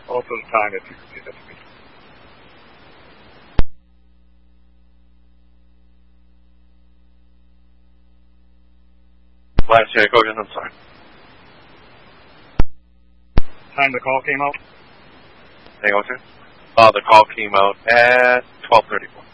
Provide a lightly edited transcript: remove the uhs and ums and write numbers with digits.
Also the time, if you could see that to me. Last year, go again, I'm sorry. Time the call came out? Hang on, sir. The call came out at 12:34.